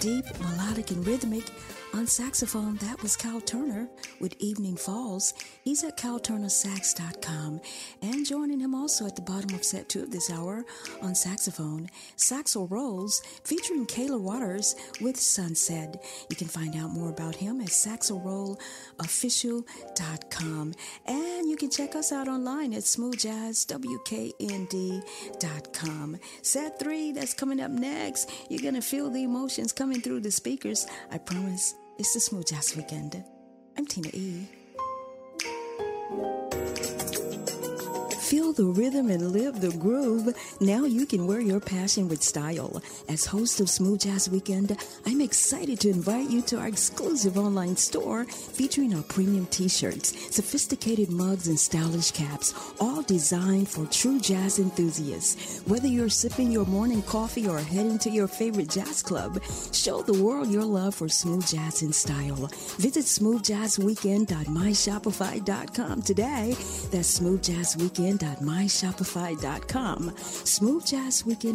deep, melodic, and rhythmic. On saxophone, that was Cal Turner with Evening Falls. He's at calturnersax.com. And joining him also at the bottom of set 2 of this hour on saxophone, Saxo Rolls featuring Kayla Waters with Sunset. You can find out more about him at saxorollofficial.com. And you can check us out online at smoothjazzwknd.com. Set 3, that's coming up next. You're going to feel the emotions coming through the speakers. I promise. It's the Smooth Jazz Weekend. I'm Tina E. Feel the rhythm and live the groove. Now you can wear your passion with style. As host of Smooth Jazz Weekend, I'm excited to invite you to our exclusive online store featuring our premium t-shirts, sophisticated mugs, and stylish caps, all designed for true jazz enthusiasts. Whether you're sipping your morning coffee or heading to your favorite jazz club, show the world your love for smooth jazz in style. Visit smoothjazzweekend.myshopify.com today. That's smoothjazzweekend.myshopify.com. Smooth Jazz Weekend.